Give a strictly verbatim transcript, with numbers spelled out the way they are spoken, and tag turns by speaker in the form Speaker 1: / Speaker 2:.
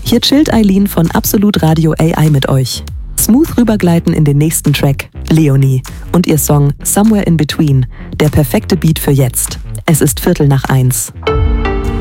Speaker 1: Hier chillt Eileen von Absolut Radio A I mit euch. Smooth rübergleiten in den nächsten Track, Leonie, und ihr Song Somewhere in Between, der perfekte Beat für jetzt. Es ist Viertel nach eins.